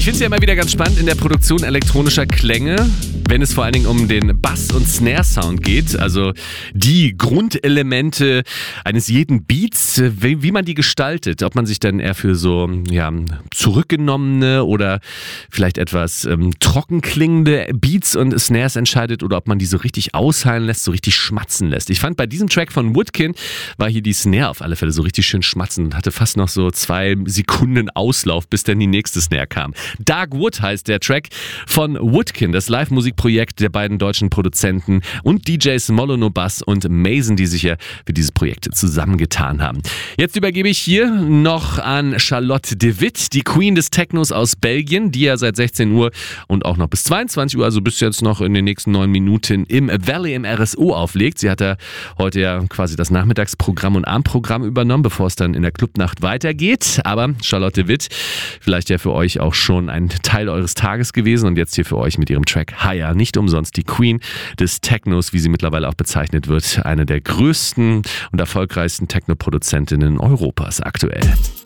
finde es ja immer wieder ganz spannend in der Produktion elektronischer Klänge, wenn es vor allen Dingen um den Bass- und Snare-Sound geht, also die Grundelemente eines jeden Beats, wie man die gestaltet, ob man sich dann eher für so zurückgenommene oder vielleicht etwas trocken klingende Beats und Snares entscheidet oder ob man die so richtig ausheilen lässt, so richtig schmatzen lässt. Ich fand bei diesem Track von Woodkin war hier die Snare auf alle Fälle so richtig schön schmatzen und hatte fast noch so 2 Sekunden Auslauf, bis dann die nächste Snare kam. Dark Wood heißt der Track von Woodkin, das Live-Musikprojekt der beiden deutschen Produzenten und DJs Molyneux Bass und Mason, die sich ja für dieses Projekt zusammengetan haben. Jetzt übergebe ich hier noch an Charlotte de Witt, die Queen des Technos aus Belgien, die ja seit 16 Uhr und auch noch bis 22 Uhr, also bis jetzt noch in den nächsten 9 Minuten im Valley im RSO auflegt. Sie hat ja heute ja quasi das Nachmittagsprogramm und Abendprogramm übernommen, bevor es dann in der Clubnacht weitergeht. Aber Charlotte de Witt, vielleicht ja für euch auch schon ein Teil eures Tages gewesen und jetzt hier für euch mit ihrem Track Higher. Nicht umsonst die Queen des Technos, wie sie mittlerweile auch bezeichnet wird. Eine der größten und erfolgreichsten Techno-Produzentinnen Europas aktuell.